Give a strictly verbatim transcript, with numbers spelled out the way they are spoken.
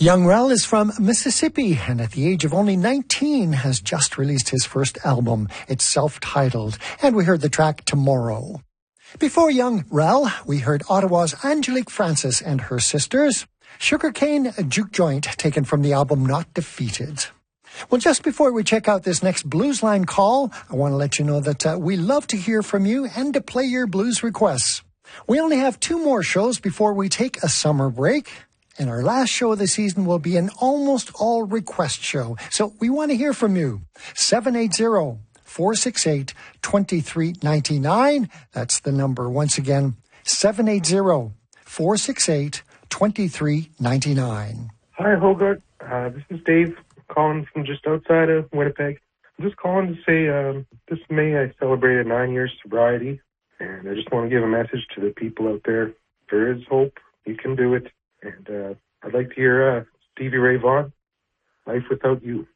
Young Rel is from Mississippi and at the age of only nineteen has just released his first album. It's self-titled, and we heard the track Tomorrow. Before Young Rel, we heard Ottawa's Angelique Francis and her sisters, Sugarcane Juke Joint, taken from the album Not Defeated. Well, just before we check out this next Blues Line call, I want to let you know that uh, we love to hear from you and to play your blues requests. We only have two more shows before we take a summer break, and our last show of the season will be an almost all request show. So we want to hear from you. seven eight zero, four six eight, two three nine nine. That's the number once again, seven eight zero, four six eight, two three nine nine. Hi, Hogarth. Uh, this is Dave calling from just outside of Winnipeg. I'm just calling to say um, this May I celebrated nine years sobriety, and I just want to give a message to the people out there. There is hope. You can do it. And uh, I'd like to hear uh, Stevie Ray Vaughan, Life Without You.